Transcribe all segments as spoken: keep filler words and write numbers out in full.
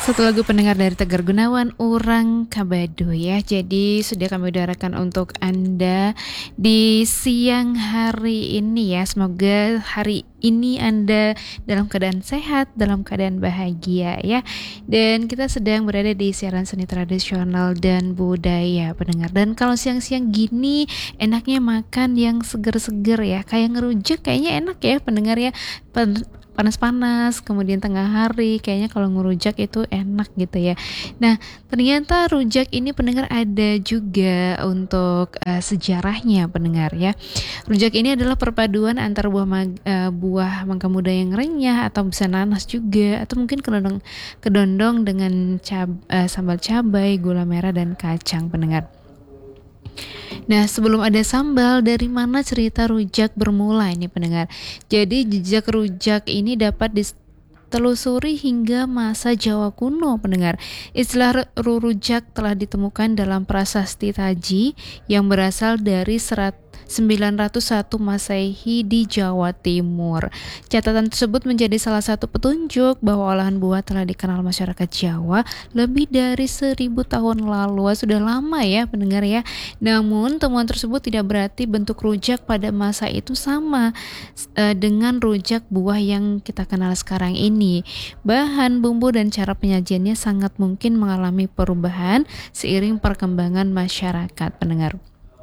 Satu lagu pendengar dari Tegar Gunawan, Urang Kabado ya. Jadi sudah kami udarakan untuk Anda di siang hari ini ya. Semoga hari ini Anda dalam keadaan sehat, dalam keadaan bahagia ya. Dan kita sedang berada di siaran seni tradisional dan budaya pendengar. Dan kalau siang-siang gini enaknya makan yang seger-seger ya. Kayak ngerujak kayaknya enak ya pendengar ya. Pen- panas-panas, kemudian tengah hari kayaknya kalau ngerujak itu enak gitu ya. Nah, ternyata rujak ini pendengar ada juga untuk uh, sejarahnya pendengar ya. Rujak ini adalah perpaduan antara buah mag- uh, buah mangga muda yang renyah atau bisa nanas juga, atau mungkin kedondong kedondong dengan cab- uh, sambal cabai, gula merah dan kacang pendengar. Nah, sebelum ada sambal, dari mana cerita rujak bermula ini pendengar? Jadi jejak rujak ini dapat ditelusuri hingga masa Jawa kuno pendengar. Istilah ru- rujak telah ditemukan dalam prasasti Taji yang berasal dari serat sembilan ratus satu Masehi di Jawa Timur. Catatan tersebut menjadi salah satu petunjuk bahwa olahan buah telah dikenal masyarakat Jawa lebih dari seribu tahun lalu. Wah, sudah lama ya pendengar ya. Namun temuan tersebut tidak berarti bentuk rujak pada masa itu sama uh, dengan rujak buah yang kita kenal sekarang ini. Bahan, bumbu, dan cara penyajiannya sangat mungkin mengalami perubahan seiring perkembangan masyarakat pendengar.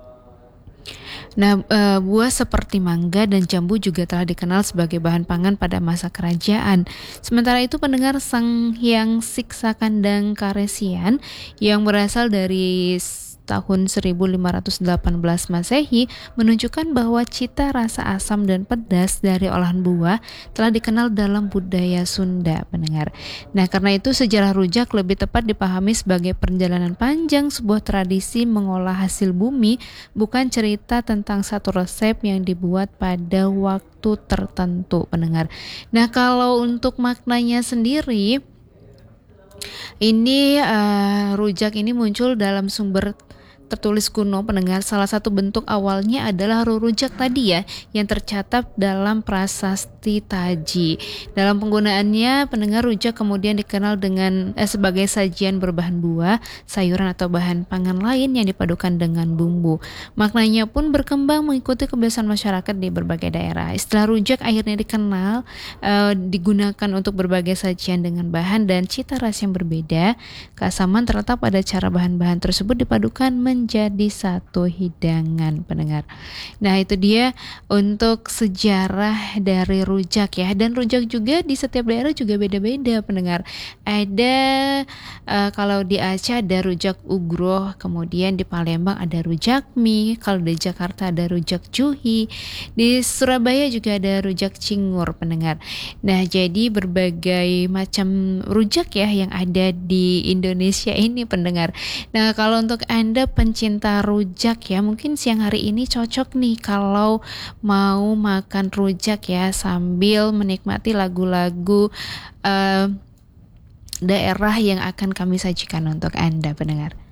Nah, e, buah seperti mangga dan jambu juga telah dikenal sebagai bahan pangan pada masa kerajaan. Sementara itu pendengar Sang Hyang Siksa Kandang Karesian yang berasal dari tahun seribu lima ratus delapan belas Masehi menunjukkan bahwa cita rasa asam dan pedas dari olahan buah telah dikenal dalam budaya Sunda pendengar. Nah, karena itu sejarah rujak lebih tepat dipahami sebagai perjalanan panjang sebuah tradisi mengolah hasil bumi, bukan cerita tentang satu resep yang dibuat pada waktu tertentu pendengar. Nah, kalau untuk maknanya sendiri, ini uh, rujak ini muncul dalam sumber tertulis kuno pendengar. Salah satu bentuk awalnya adalah rujak tadi ya, yang tercatat dalam prasasti Taji. Dalam penggunaannya pendengar, rujak kemudian dikenal dengan eh, sebagai sajian berbahan buah, sayuran atau bahan pangan lain yang dipadukan dengan bumbu. Maknanya pun berkembang mengikuti kebiasaan masyarakat di berbagai daerah. Istilah rujak akhirnya dikenal eh, digunakan untuk berbagai sajian dengan bahan dan cita rasa yang berbeda. Keasaman terletak pada cara bahan-bahan tersebut dipadukan menjadi satu hidangan pendengar. Nah, itu dia untuk sejarah dari rujak ya. Dan rujak juga di setiap daerah juga beda-beda pendengar. Ada uh, kalau di Aceh ada rujak ugro, kemudian di Palembang ada rujak mie, kalau di Jakarta ada rujak cuhi, di Surabaya juga ada rujak cingur pendengar. Nah, jadi berbagai macam rujak ya yang ada di Indonesia ini pendengar. Nah, kalau untuk Anda pencinta rujak ya, mungkin siang hari ini cocok nih kalau mau makan rujak ya sambil menikmati lagu-lagu uh, daerah yang akan kami sajikan untuk Anda pendengar.